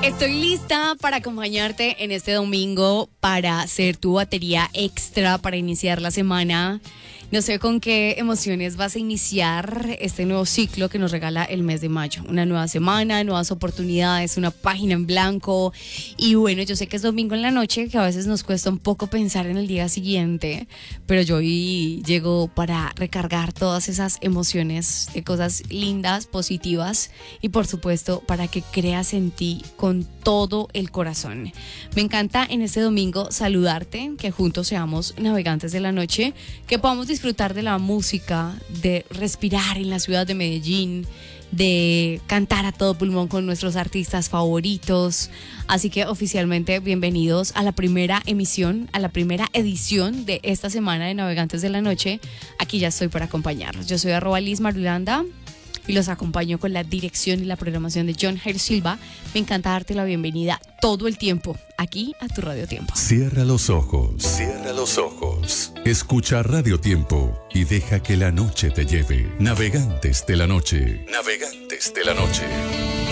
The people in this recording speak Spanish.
Estoy lista para acompañarte en este domingo para ser tu batería extra para iniciar la semana. No sé con qué emociones vas a iniciar este nuevo ciclo que nos regala el mes de mayo. Una nueva semana, nuevas oportunidades, una página en blanco. Y bueno, yo sé que es domingo en la noche, que a veces nos cuesta un poco pensar en el día siguiente, pero yo hoy llego para recargar todas esas emociones de cosas lindas, positivas y por supuesto para que creas en ti con todo el corazón. Me encanta en este domingo saludarte, que juntos seamos navegantes de la noche, que podamos disfrutar de la música, de respirar en la ciudad de Medellín, de cantar a todo pulmón con nuestros artistas favoritos. Así que oficialmente bienvenidos a la primera emisión, a la primera edición de esta semana de Navegantes de la Noche. Aquí ya estoy para acompañarlos. Yo soy @LizMarulanda y los acompaño con la dirección y la programación de John Jair Silva. Me encanta darte la bienvenida todo el tiempo aquí a tu Radio Tiempo. Cierra los ojos, escucha Radio Tiempo y deja que la noche te lleve. Navegantes de la noche.